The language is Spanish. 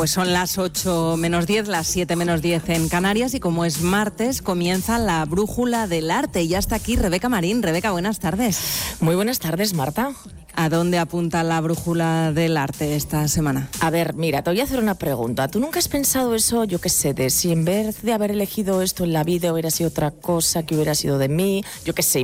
Pues son las 8 menos 10, las 7 menos 10 en Canarias, y como es martes, comienza la Brújula del Arte. Y ya está aquí Rebeca Marín. Rebeca, buenas tardes. Muy buenas tardes, Marta. ¿A dónde apunta la Brújula del Arte esta semana? A ver, mira, te voy a hacer una pregunta. ¿Tú nunca has pensado eso, yo qué sé, de si en vez de haber elegido esto en la vida hubiera sido otra cosa, que hubiera sido de mí, yo qué sé?